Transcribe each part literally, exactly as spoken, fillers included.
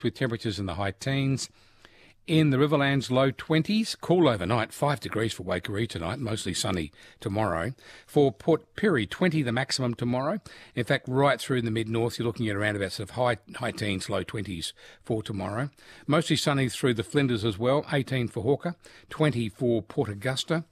with temperatures in the high teens. In the Riverlands, low twenties, cool overnight, five degrees for Waikerie tonight, mostly sunny tomorrow. For Port Pirie, twenty the maximum tomorrow. In fact, right through the mid-north, you're looking at around about sort of high, high teens, low twenties for tomorrow. Mostly sunny through the Flinders as well, eighteen for Hawker, twenty for Port Augusta.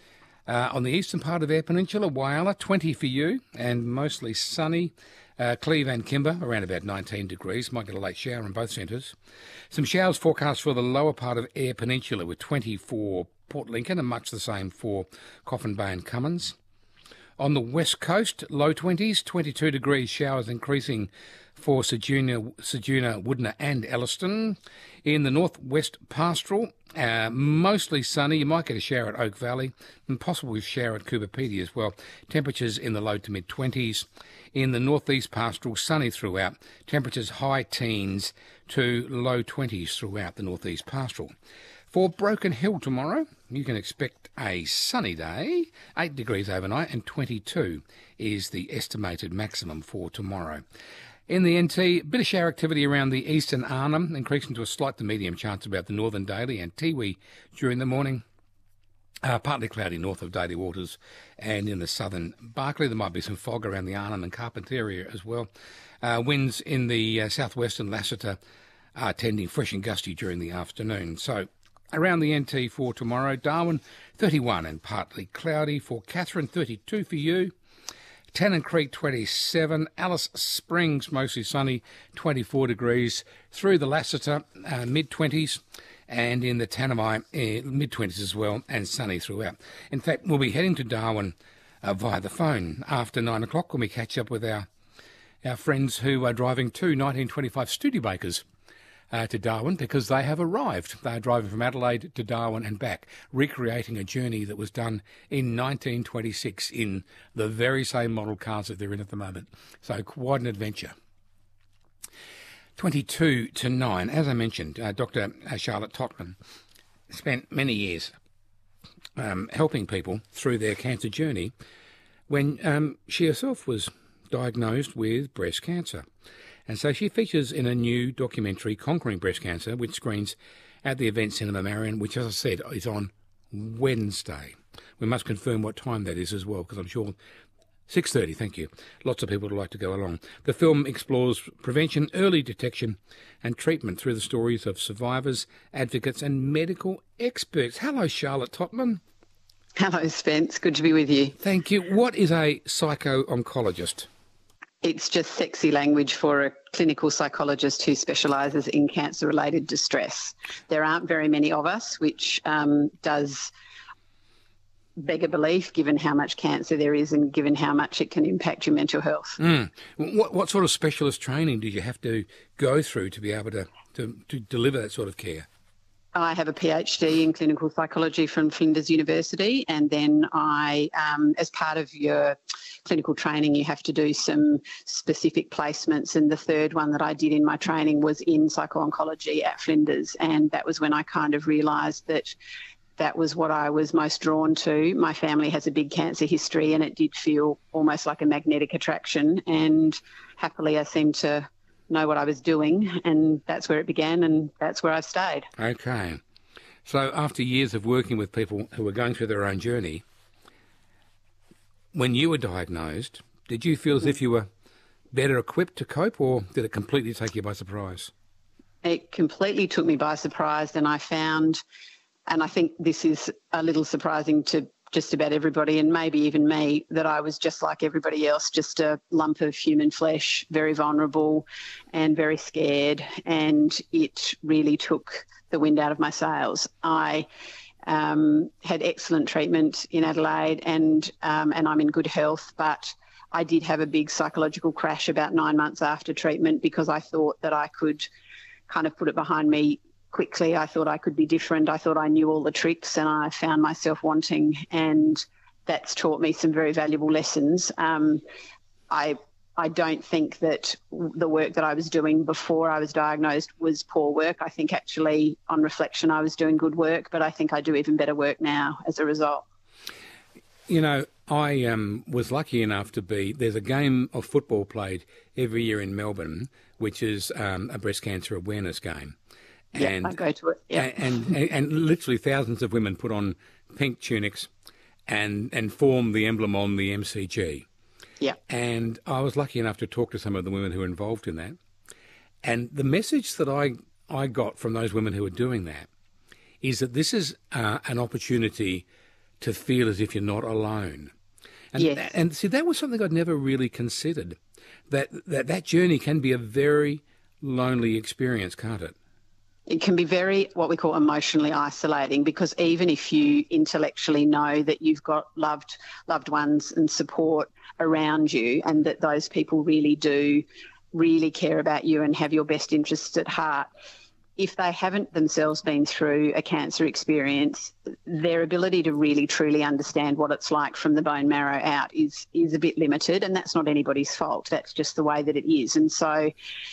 Uh, on the eastern part of Eyre Peninsula, Whyalla, twenty for you, and mostly sunny. Uh, Cleve and Kimber, around about nineteen degrees. Might get a late shower in both centres. Some showers forecast for the lower part of Eyre Peninsula with twenty for Port Lincoln and much the same for Coffin Bay and Cummins. On the west coast, low twenties, twenty-two degrees, showers increasing for Ceduna, Ceduna, Woodner and Elliston. In the northwest pastoral, uh, mostly sunny. You might get a shower at Oak Valley and possibly a shower at Coober Pedy as well. Temperatures in the low to mid-twenties. In the northeast pastoral, sunny throughout. Temperatures high teens to low twenties throughout the northeast pastoral. For Broken Hill tomorrow, you can expect a sunny day, eight degrees overnight, and twenty-two is the estimated maximum for tomorrow. In the N T, a bit of shower activity around the eastern Arnhem, increasing to a slight to medium chance about the northern Daly and Tiwi during the morning. Uh, partly cloudy north of Daly Waters, and in the southern Barkly there might be some fog around the Arnhem and Carpentaria as well. Uh, winds in the uh, southwest and Lassiter are tending fresh and gusty during the afternoon. So around the N T for tomorrow, Darwin thirty-one and partly cloudy. For Katherine, thirty-two for you. Tennant Creek twenty-seven, Alice Springs mostly sunny, twenty-four degrees. Through the Lassiter, uh, mid-twenties. And in the Tanami, uh, mid-twenties as well, and sunny throughout. In fact, we'll be heading to Darwin uh, via the phone after nine o'clock when we catch up with our our friends who are driving two nineteen twenty-five Studebakers uh, to Darwin, because they have arrived. They are driving from Adelaide to Darwin and back, recreating a journey that was done in nineteen twenty-six in the very same model cars that they're in at the moment. So quite an adventure. twenty-two to nine, as I mentioned, uh, Doctor Charlotte Totman spent many years um, helping people through their cancer journey when um, she herself was diagnosed with breast cancer. And so she features in a new documentary, Conquering Breast Cancer, which screens at the Event Cinema Marion, which, as I said, is on Wednesday. We must confirm what time that is as well, because I'm sure six thirty, thank you. Lots of people would like to go along. The film explores prevention, early detection and treatment through the stories of survivors, advocates and medical experts. Hello, Charlotte Totman. Hello, Spence. Good to be with you. Thank you. What is a psycho-oncologist? It's just sexy language for a clinical psychologist who specialises in cancer-related distress. There aren't very many of us, which um, does beg a belief, given how much cancer there is and given how much it can impact your mental health. Mm. What, what sort of specialist training did you have to go through to be able to, to, to deliver that sort of care? I have a PhD in clinical psychology from Flinders University, and then I, um, as part of your clinical training, you have to do some specific placements, and the third one that I did in my training was in psycho-oncology at Flinders, and that was when I kind of realised that that was what I was most drawn to. My family has a big cancer history, and it did feel almost like a magnetic attraction, and happily I seemed to know what I was doing, and that's where it began, and that's where I've stayed. Okay. So after years of working with people who were going through their own journey, when you were diagnosed, did you feel as if you were better equipped to cope, or did it completely take you by surprise? It completely took me by surprise, and I found, and I think this is a little surprising to just about everybody, and maybe even me, that I was just like everybody else, just a lump of human flesh, very vulnerable and very scared, and it really took the wind out of my sails. I um, had excellent treatment in Adelaide, and um, and I'm in good health, but I did have a big psychological crash about nine months after treatment, because I thought that I could kind of put it behind me quickly. I thought I could be different. I thought I knew all the tricks, and I found myself wanting, and that's taught me some very valuable lessons. Um, I I don't think that the work that I was doing before I was diagnosed was poor work. I think actually, on reflection, I was doing good work, but I think I do even better work now as a result. You know, I um, was lucky enough to be. There's a game of football played every year in Melbourne, which is um, a breast cancer awareness game. Yeah, And, I go to it. Yeah. And, and and literally thousands of women put on pink tunics and and form the emblem on the M C G. Yeah. And I was lucky enough to talk to some of the women who were involved in that. And the message that I, I got from those women who were doing that is that this is uh, an opportunity to feel as if you're not alone. And, Yes. and see, that was something I'd never really considered, that, that that journey can be a very lonely experience, can't it? It can be very, what we call emotionally isolating, because even if you intellectually know that you've got loved loved ones and support around you, and that those people really do really care about you and have your best interests at heart, if they haven't themselves been through a cancer experience, their ability to really truly understand what it's like from the bone marrow out is is a bit limited, and that's not anybody's fault. That's just the way that it is. And so,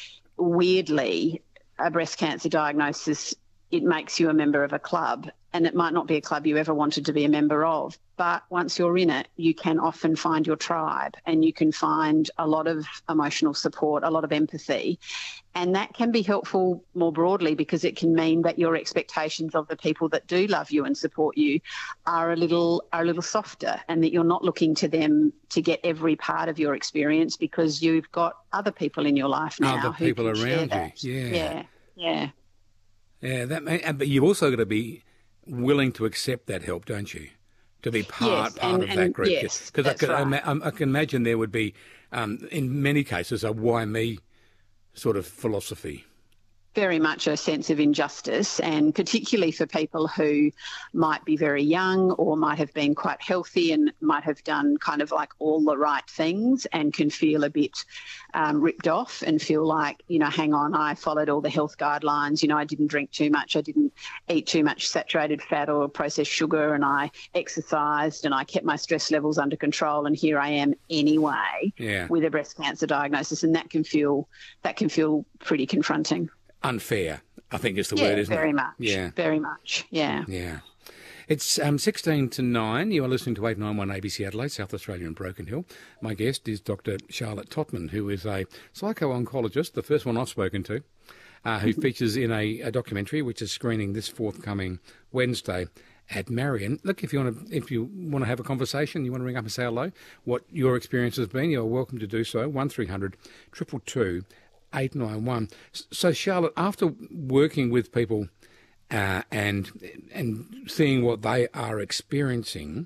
weirdly, a breast cancer diagnosis, it makes you a member of a club, and it might not be a club you ever wanted to be a member of, but once you're in it, you can often find your tribe, and you can find a lot of emotional support, a lot of empathy, and that can be helpful more broadly, because it can mean that your expectations of the people that do love you and support you are a little are a little softer, and that you're not looking to them to get every part of your experience, because you've got other people in your life now. Other who people can share around that. you. Yeah. Yeah. Yeah. Yeah, that may, but you've also got to be willing to accept that help, don't you? To be part Yes, part and- of that and group. yes, Because I, that's can right. ima- I can imagine there would be, um, in many cases, a why me sort of philosophy. Very much a sense of injustice, and particularly for people who might be very young or might have been quite healthy and might have done kind of like all the right things, and can feel a bit um, ripped off and feel like, you know, hang on, I followed all the health guidelines, you know, I didn't drink too much, I didn't eat too much saturated fat or processed sugar, and I exercised and I kept my stress levels under control, and here I am anyway Yeah. with a breast cancer diagnosis, and that can feel that can feel pretty confronting. Unfair, I think is the Yeah, word, isn't very it? much. Yeah. Very much. Yeah. Yeah. It's um, sixteen to nine. You are listening to eight ninety-one A B C Adelaide, South Australia and Broken Hill. My guest is Doctor Charlotte Totman, who is a psycho-oncologist, the first one I've spoken to, uh, who features in a, a documentary which is screening this forthcoming Wednesday at Marion. Look, if you want to, if you want to have a conversation, you want to ring up and say hello, what your experience has been, you're welcome to do so. One three hundred two two two eight nine one. So, Charlotte, after working with people uh, and and seeing what they are experiencing,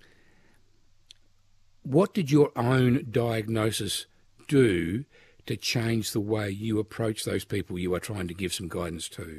what did your own diagnosis do to change the way you approach those people you are trying to give some guidance to?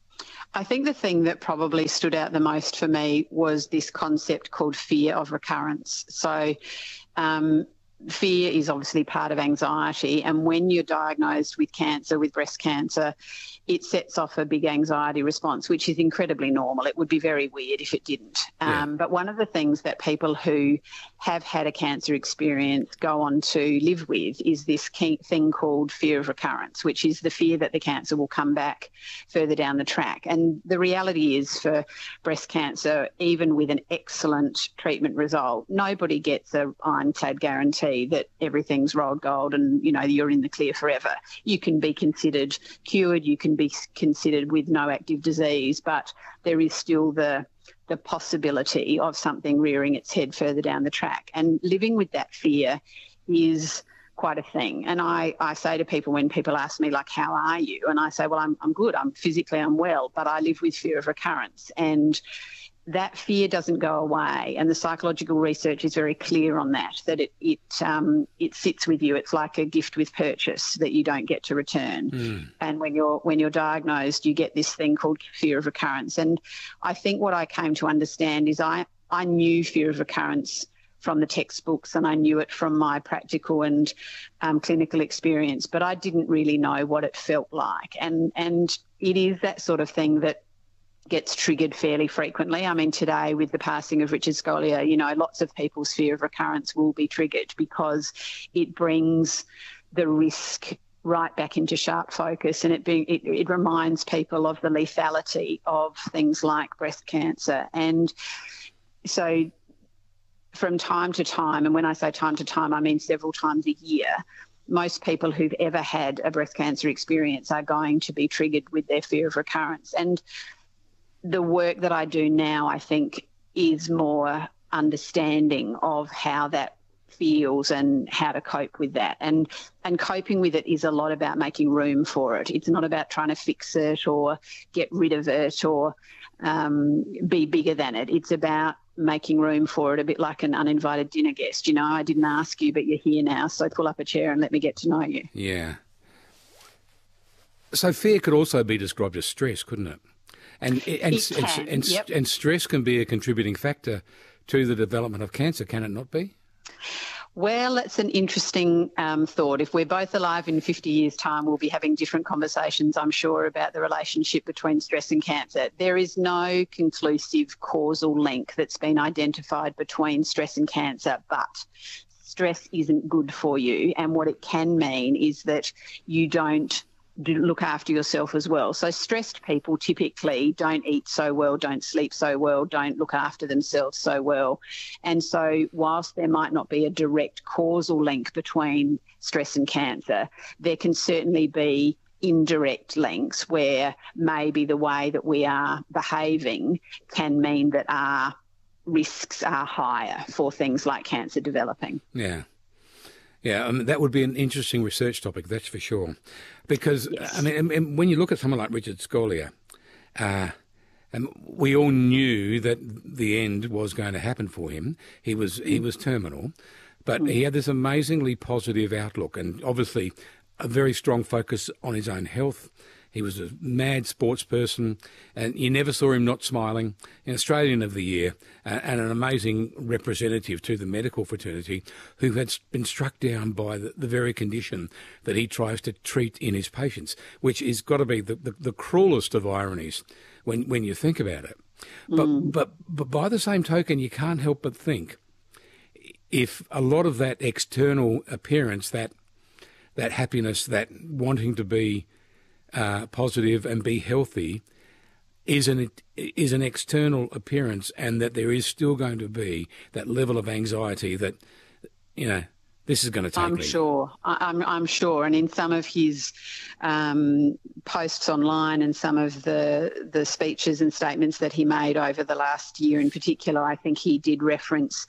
I think the thing that probably stood out the most for me was this concept called fear of recurrence. So, um, fear is obviously part of anxiety, and when you're diagnosed with cancer, with breast cancer, it sets off a big anxiety response, which is incredibly normal. It would be very weird if it didn't. Yeah. Um, but one of the things that people who have had a cancer experience go on to live with is this key thing called fear of recurrence, which is the fear that the cancer will come back further down the track. And the reality is, for breast cancer, even with an excellent treatment result, nobody gets a ironclad guarantee that everything's rolled gold and, you know, you're in the clear forever. You can be considered cured, you can be considered with no active disease, but there is still the the possibility of something rearing its head further down the track. And living with that fear is quite a thing. And I, I say to people, when people ask me, like, how are you? And I say, well, I'm I'm good. I'm physically unwell, but I live with fear of recurrence. And that fear doesn't go away, and the psychological research is very clear on that, that it it um, it sits with you. It's like a gift with purchase that you don't get to return. Mm. And when you're when you're diagnosed, you get this thing called fear of recurrence. And I think what I came to understand is I, I knew fear of recurrence from the textbooks, and I knew it from my practical and um, clinical experience, but I didn't really know what it felt like. And and it is that sort of thing that gets triggered fairly frequently. I mean, today with the passing of Richard Scolia, you know, lots of people's fear of recurrence will be triggered because it brings the risk right back into sharp focus, and it, be, it, it reminds people of the lethality of things like breast cancer. And so from time to time, and when I say time to time, I mean several times a year, most people who've ever had a breast cancer experience are going to be triggered with their fear of recurrence. And the work that I do now, I think, is more understanding of how that feels and how to cope with that. And and coping with it is a lot about making room for it. It's not about trying to fix it or get rid of it or um, be bigger than it. It's about making room for it, a bit like an uninvited dinner guest. You know, I didn't ask you, but you're here now, so pull up a chair and let me get to know you. Yeah. So fear could also be described as stress, couldn't it? And and It can, and, and, yep. and stress can be a contributing factor to the development of cancer, can it not be? Well, it's an interesting um, thought. If we're both alive in fifty years' time, we'll be having different conversations, I'm sure, about the relationship between stress and cancer. There is no conclusive causal link that's been identified between stress and cancer, but stress isn't good for you. And what it can mean is that you don't do look after yourself as well. So stressed people typically don't eat so well, don't sleep so well, don't look after themselves so well. And so whilst there might not be a direct causal link between stress and cancer, there can certainly be indirect links where maybe the way that we are behaving can mean that our risks are higher for things like cancer developing. Yeah. Yeah, I mean, that would be an interesting research topic, that's for sure. Because, yes. I mean, and when you look at someone like Richard Scolia, uh, and we all knew that the end was going to happen for him. He was he was terminal, but mm. he had this amazingly positive outlook and obviously a very strong focus on his own health. He was a mad sports person, and you never saw him not smiling. An Australian of the Year, uh, and an amazing representative to the medical fraternity who had been struck down by the, the very condition that he tries to treat in his patients, which has got to be the, the, the cruelest of ironies when, when you think about it. But, mm. but, but by the same token, you can't help but think if a lot of that external appearance, that that happiness, that wanting to be Uh, positive and be healthy is an is an external appearance, and that there is still going to be that level of anxiety that, you know, this is going to take I'm me. sure. I, I'm I'm sure. And in some of his um, posts online and some of the the speeches and statements that he made over the last year in particular, I think he did reference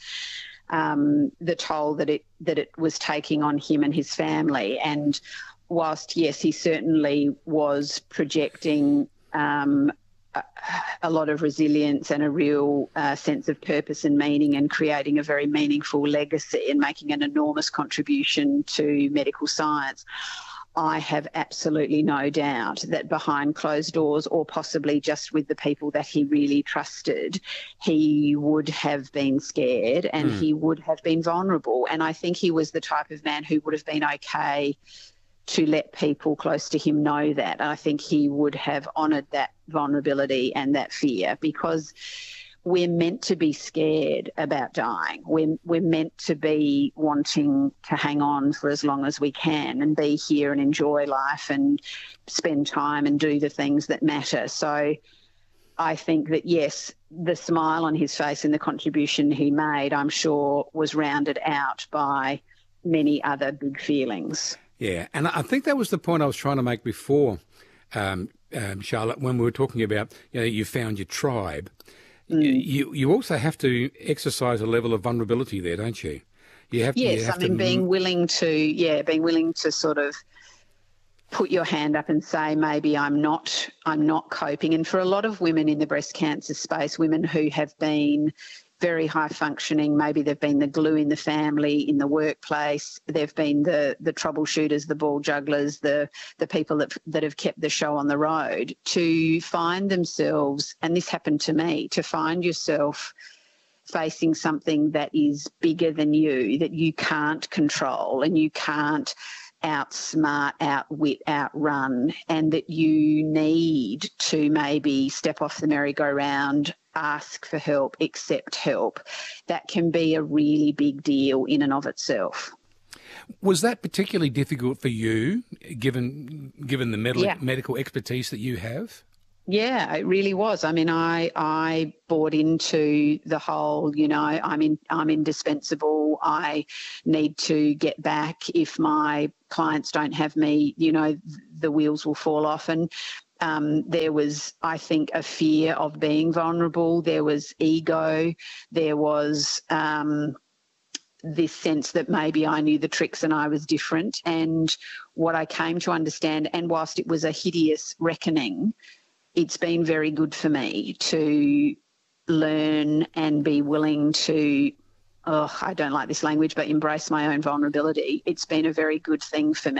um, the toll that it that it was taking on him and his family. And whilst, yes, he certainly was projecting um, a, a lot of resilience and a real uh, sense of purpose and meaning, and creating a very meaningful legacy and making an enormous contribution to medical science, I have absolutely no doubt that behind closed doors, or possibly just with the people that he really trusted, he would have been scared and mm. he would have been vulnerable. And I think he was the type of man who would have been okay to let people close to him know that. I think he would have honoured that vulnerability and that fear, because we're meant to be scared about dying. We're, we're meant to be wanting to hang on for as long as we can and be here and enjoy life and spend time and do the things that matter. So I think that, yes, the smile on his face and the contribution he made, I'm sure, was rounded out by many other big feelings. Yeah, and I think that was the point I was trying to make before, um, um, Charlotte, when we were talking about, you know, you found your tribe. Mm. You you also have to exercise a level of vulnerability there, don't you? You have to. Yes, you have I mean, to... being willing to, yeah, being willing to sort of put your hand up and say, maybe I'm not, I'm not coping. And for a lot of women in the breast cancer space, women who have been very high functioning, maybe they've been the glue in the family, in the workplace, they've been the the troubleshooters, the ball jugglers, the the people that that have kept the show on the road, to find themselves, and this happened to me, to find yourself facing something that is bigger than you, that you can't control and you can't outsmart, outwit, outrun, and that you need to maybe step off the merry-go-round, ask for help, accept help. That can be a really big deal in and of itself. Was that particularly difficult for you, given given the med- yeah. medical expertise that you have? Yeah, it really was. I mean, I I bought into the whole, you know, I'm in I'm indispensable. I need to get back. If my clients don't have me, you know, the wheels will fall off. And um, there was, I think, a fear of being vulnerable. There was ego. There was um, this sense that maybe I knew the tricks and I was different. And what I came to understand, and whilst it was a hideous reckoning, it's been very good for me to learn and be willing to, oh, I don't like this language, but embrace my own vulnerability. It's been a very good thing for me.